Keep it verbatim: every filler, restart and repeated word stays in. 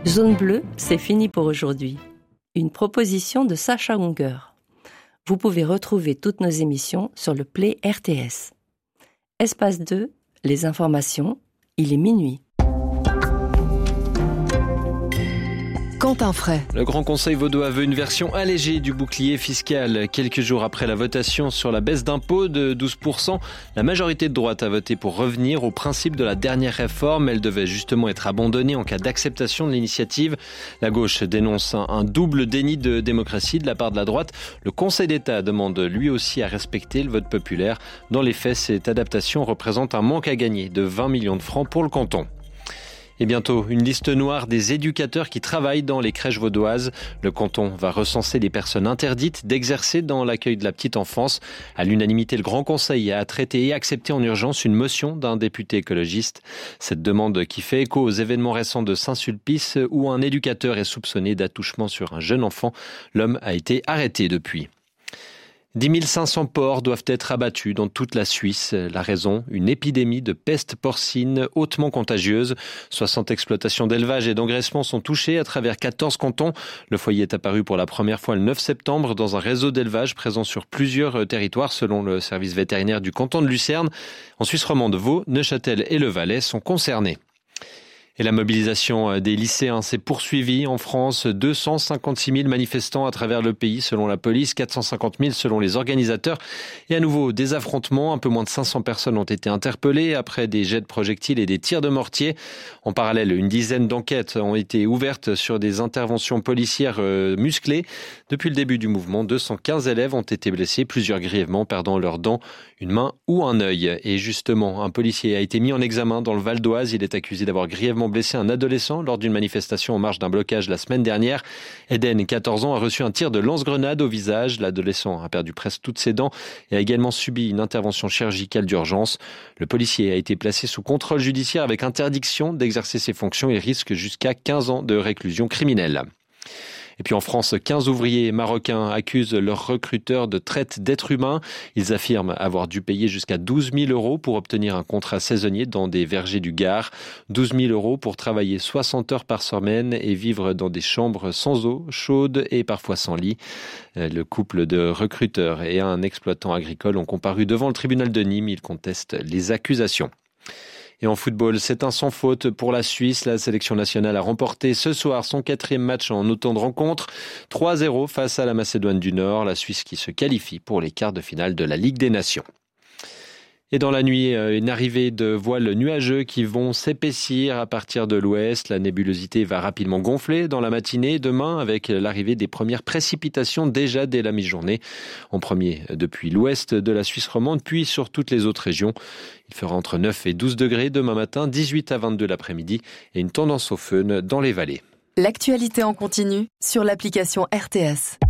Zone bleue, c'est fini pour aujourd'hui. Une proposition de Sacha Unger. Vous pouvez retrouver toutes nos émissions sur le Play R T S. Espace deux, les informations, il est minuit. Quentin Fray. Le Grand Conseil vaudois veut une version allégée du bouclier fiscal. Quelques jours après la votation sur la baisse d'impôts de douze pour cent, la majorité de droite a voté pour revenir au principe de la dernière réforme. Elle devait justement être abandonnée en cas d'acceptation de l'initiative. La gauche dénonce un, un double déni de démocratie de la part de la droite. Le Conseil d'État demande lui aussi à respecter le vote populaire. Dans les faits, cette adaptation représente un manque à gagner de vingt millions de francs pour le canton. Et bientôt, une liste noire des éducateurs qui travaillent dans les crèches vaudoises. Le canton va recenser les personnes interdites d'exercer dans l'accueil de la petite enfance. À l'unanimité, le Grand Conseil a traité et accepté en urgence une motion d'un député écologiste. Cette demande qui fait écho aux événements récents de Saint-Sulpice où un éducateur est soupçonné d'attouchement sur un jeune enfant. L'homme a été arrêté depuis. dix mille cinq cents porcs doivent être abattus dans toute la Suisse. La raison, une épidémie de peste porcine hautement contagieuse. soixante exploitations d'élevage et d'engraissement sont touchées à travers quatorze cantons. Le foyer est apparu pour la première fois le neuf septembre dans un réseau d'élevage présent sur plusieurs territoires selon le service vétérinaire du canton de Lucerne. En Suisse romande, Vaud, Neuchâtel et le Valais sont concernés. Et la mobilisation des lycéens s'est poursuivie en France. deux cent cinquante-six mille manifestants à travers le pays selon la police, quatre cent cinquante mille selon les organisateurs. Et à nouveau, des affrontements. Un peu moins de cinq cents personnes ont été interpellées après des jets de projectiles et des tirs de mortier. En parallèle, une dizaine d'enquêtes ont été ouvertes sur des interventions policières musclées. Depuis le début du mouvement, deux cent quinze élèves ont été blessés, plusieurs grièvement, perdant leurs dents, une main ou un œil. Et justement, un policier a été mis en examen dans le Val d'Oise. Il est accusé d'avoir grièvement blessé un adolescent lors d'une manifestation en marge d'un blocage la semaine dernière. Eden, quatorze ans, a reçu un tir de lance-grenade au visage. L'adolescent a perdu presque toutes ses dents et a également subi une intervention chirurgicale d'urgence. Le policier a été placé sous contrôle judiciaire avec interdiction d'exercer ses fonctions et risque jusqu'à quinze ans de réclusion criminelle. Et puis en France, quinze ouvriers marocains accusent leurs recruteurs de traite d'êtres humains. Ils affirment avoir dû payer jusqu'à douze mille euros pour obtenir un contrat saisonnier dans des vergers du Gard. douze mille euros pour travailler soixante heures par semaine et vivre dans des chambres sans eau chaude et parfois sans lit. Le couple de recruteurs et un exploitant agricole ont comparu devant le tribunal de Nîmes. Ils contestent les accusations. Et en football, c'est un sans faute pour la Suisse. La sélection nationale a remporté ce soir son quatrième match en autant de rencontres. trois à zéro face à la Macédoine du Nord. La Suisse qui se qualifie pour les quarts de finale de la Ligue des Nations. Et dans la nuit, une arrivée de voiles nuageux qui vont s'épaissir à partir de l'ouest. La nébulosité va rapidement gonfler dans la matinée. Demain, avec l'arrivée des premières précipitations déjà dès la mi-journée. En premier depuis l'ouest de la Suisse romande, puis sur toutes les autres régions. Il fera entre neuf et douze degrés demain matin, dix-huit à vingt-deux l'après-midi et une tendance au fön dans les vallées. L'actualité en continu sur l'application R T S.